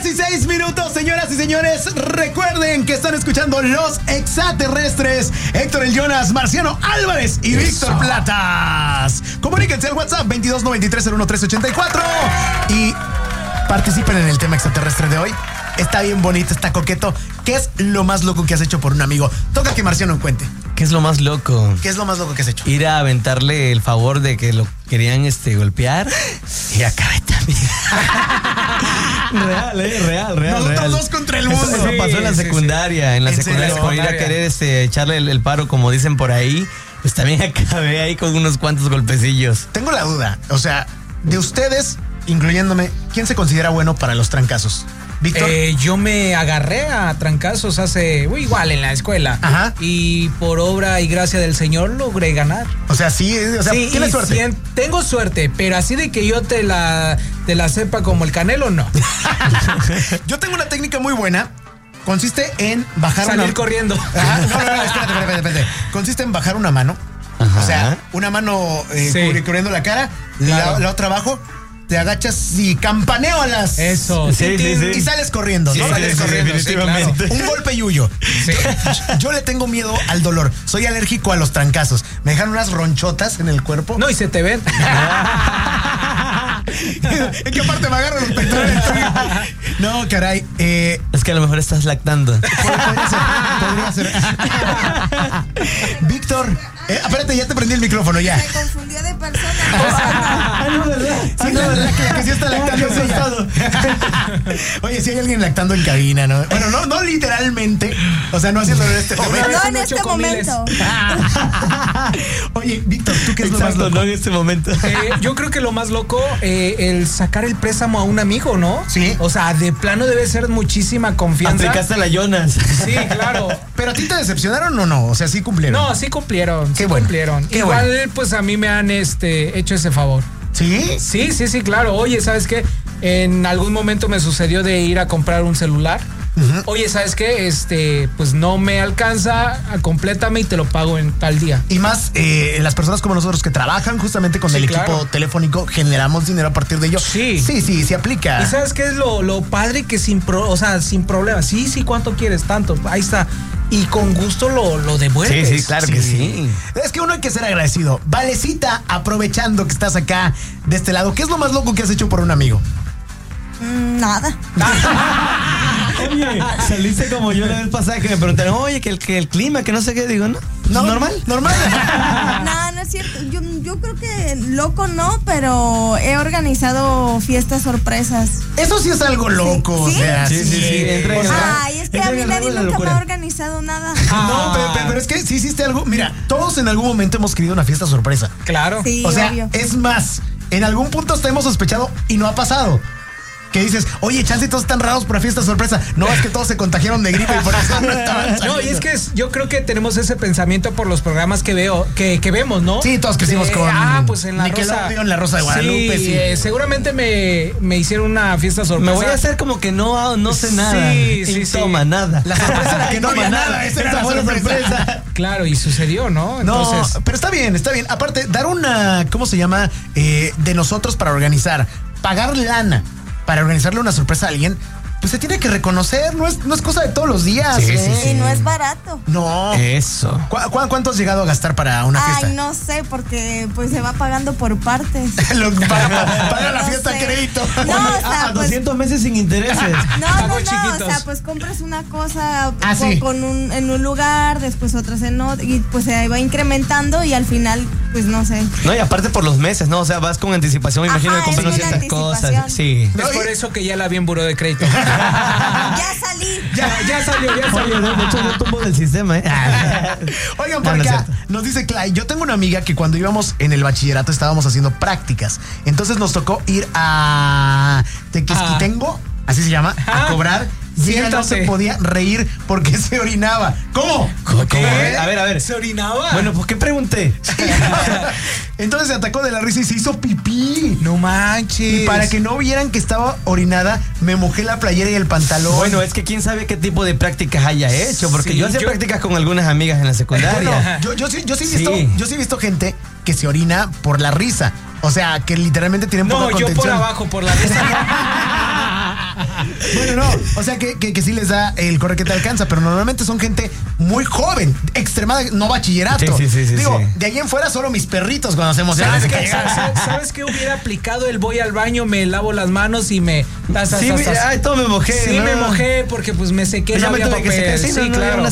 2:06, señoras y señores. Recuerden que están escuchando Los Extraterrestres. Héctor El Jonas, Marciano Álvarez y Víctor Platas. Comuníquense al WhatsApp 2293-01384 y participen en el tema extraterrestre de hoy. Está bien bonito, está coqueto. ¿Qué es lo más loco que has hecho por un amigo? Toca que Marciano cuente. ¿Qué es lo más loco? ¿Qué es lo más loco que has hecho? Ir a aventarle el favor de que lo querían golpear y acabé también. Real. Nosotros dos contra el mundo. Eso pasó en la secundaria. Sí. En la secundaria, por ir a querer echarle el paro, como dicen por ahí, pues también acabé ahí con unos cuantos golpecillos. Tengo la duda, o sea, de ustedes, incluyéndome, ¿quién se considera bueno para los trancazos? ¿Víctor? Yo me agarré a trancazos igual en la escuela. Ajá. Y por obra y gracia del Señor logré ganar. O sea, sí, ¿tienes suerte? Sí, tengo suerte, pero así de que yo te la sepa como el Canelo, no. Yo tengo una técnica muy buena. Consiste en bajar salir corriendo. Ajá. No, espérate. Consiste en bajar una mano. Ajá. O sea, una mano cubriendo la cara, claro. la otra abajo. Te agachas y campaneolas. Eso, y sales corriendo, ¿no? Sales corriendo, definitivamente. Claro. Un golpe yuyo. Sí. Yo le tengo miedo al dolor. Soy alérgico a los trancazos. Me dejan unas ronchotas en el cuerpo. No, y se te ven. ¿En qué parte me agarran los pectorales? No, caray. Es que a lo mejor estás lactando. Podría ser. Víctor, espérate, ya te prendí el micrófono, ya. Me confundió de persona. No, ¿verdad? Sí, no, ¿verdad? Que sí está lactando. Oye, si hay alguien lactando en cabina, ¿no? Bueno, no literalmente. O sea, no haciéndolo en este momento. No en este momento. Oye, Víctor, ¿tú qué es lo más loco? No en este momento. Yo creo que lo más loco, el sacar el préstamo a un amigo, ¿no? Sí. O sea, de plano debe ser muchísima confianza. Aplicaste la Jonas. Sí, claro. ¿Pero a ti te decepcionaron o no? O sea, ¿sí cumplieron? No, sí cumplieron. Qué bueno. Qué Igual, bueno. Pues a mí me han hecho ese favor. ¿Sí? Sí, claro. Oye, ¿sabes qué? En algún momento me sucedió de ir a comprar un celular. Uh-huh. Oye, ¿sabes qué? Pues no me alcanza, complétame y te lo pago en tal día. Y más, las personas como nosotros que trabajan justamente con el equipo telefónico, generamos dinero a partir de ello. Sí, se aplica. ¿Y sabes qué es lo padre? Que sin problema. Sí, ¿cuánto quieres? Tanto, ahí está. Y con gusto lo devuelves. Sí, claro que sí. Es que uno hay que ser agradecido. Valecita, aprovechando que estás acá de este lado, ¿qué es lo más loco que has hecho por un amigo? Nada. Oye, saliste como yo la vez pasada que me preguntaron, oye, que el clima, que no sé qué, digo, no, normal. No es cierto. Yo creo que loco no, pero he organizado fiestas sorpresas. Eso sí es algo loco, ¿Sí? O sea, sí. Ay, es que a mí nadie nunca me ha organizado nada. No, pero es que sí hiciste algo. Mira, todos en algún momento hemos querido una fiesta sorpresa. Claro. Sí, o sea, obvio. Es más, en algún punto hasta hemos sospechado y no ha pasado. Que dices, oye, chance todos están raros por la fiesta sorpresa. No, es que todos se contagiaron de gripe y por eso no estaban saliendo. No, y es que yo creo que tenemos ese pensamiento por los programas que vemos, ¿no? Sí, todos crecimos con pues en la La Rosa de Guadalupe. Sí. Seguramente me hicieron una fiesta sorpresa. Me voy a hacer como que no sé nada. Sí. Toma nada. La sorpresa era que no toma nada. Esa era la sorpresa. Claro, y sucedió, ¿no? Entonces... No, pero está bien. Aparte, dar una, ¿cómo se llama? De nosotros para organizar. Pagar lana para organizarle una sorpresa a alguien, pues se tiene que reconocer, no es cosa de todos los días. Sí. Y no es barato. No. Eso. ¿Cuánto has llegado a gastar para una fiesta? Ay, no sé, porque pues se va pagando por partes. Para la fiesta a crédito. No, o sea, a 200 meses sin intereses. No, o sea, pues compras una cosa en un lugar, después otras en otro, y pues se va incrementando y al final, pues no sé. No, y aparte por los meses, ¿no? O sea, vas con anticipación, me imagino, de comprar ciertas cosas. Sí. Es por eso que ya la vi en buró de crédito. Ya salí. Ya salió. Oye, de hecho, no tumbo del sistema, Oigan, por acá nos dice Clay, yo tengo una amiga que cuando íbamos en el bachillerato estábamos haciendo prácticas. Entonces nos tocó ir a Tequisquitengo, así se llama, a cobrar. Y ella no se podía reír porque se orinaba. ¿Cómo? ¿Qué? A ver. ¿Se orinaba? Bueno, pues ¿qué pregunté? Entonces se atacó de la risa y se hizo pipí. No manches. Y para que no vieran que estaba orinada, me mojé la playera y el pantalón. Bueno, es que quién sabe qué tipo de prácticas haya hecho, porque yo hacía prácticas con algunas amigas en la secundaria. Bueno, yo sí he visto gente que se orina por la risa. O sea, que literalmente tienen poca contención. Yo por abajo, por la risa. Bueno, no, o sea que sí les da el corre que te alcanza, pero normalmente son gente muy joven, extremada, no bachillerato. Sí. Digo, de ahí en fuera solo mis perritos cuando se emocionan. ¿Sabes qué hubiera aplicado? El voy al baño, me lavo las manos y me... Todo me mojé. Sí, me mojé porque pues me sequé, no había papel. Sí, claro.